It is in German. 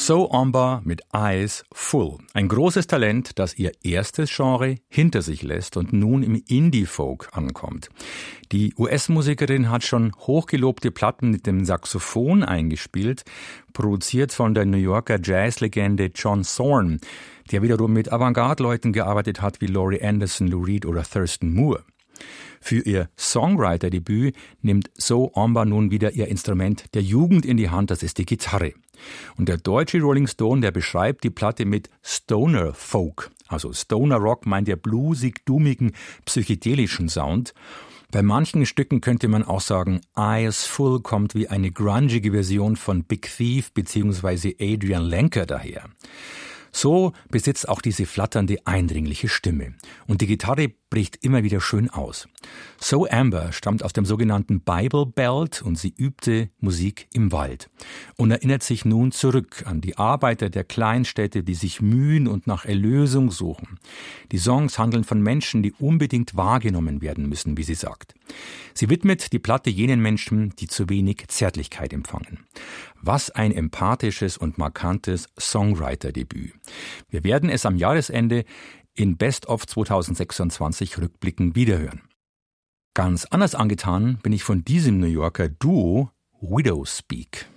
So Amber mit Eyes Full. Ein großes Talent, das ihr erstes Genre hinter sich lässt und nun im Indie-Folk ankommt. Die US-Musikerin hat schon hochgelobte Platten mit dem Saxophon eingespielt, produziert von der New Yorker Jazzlegende John Zorn, der wiederum mit Avantgarde-Leuten gearbeitet hat wie Laurie Anderson, Lou Reed oder Thurston Moore. Für ihr Songwriter-Debüt nimmt So Amber nun wieder ihr Instrument der Jugend in die Hand, das ist die Gitarre. Und der deutsche Rolling Stone, der beschreibt die Platte mit Stoner Folk. Also Stoner Rock meint der bluesig-dummigen, psychedelischen Sound. Bei manchen Stücken könnte man auch sagen, Eyes Full kommt wie eine grungige Version von Big Thief bzw. Adrian Lenker daher. So besitzt auch diese flatternde, eindringliche Stimme. Und die Gitarre bricht immer wieder schön aus. So Amber stammt aus dem sogenannten Bible Belt und sie übte Musik im Wald. Und erinnert sich nun zurück an die Arbeiter der Kleinstädte, die sich mühen und nach Erlösung suchen. Die Songs handeln von Menschen, die unbedingt wahrgenommen werden müssen, wie sie sagt. Sie widmet die Platte jenen Menschen, die zu wenig Zärtlichkeit empfangen. Was ein empathisches und markantes Songwriter-Debüt. Wir werden es am Jahresende in Best of 2026 rückblickend wiederhören. Ganz anders angetan bin ich von diesem New Yorker Duo Widowspeak.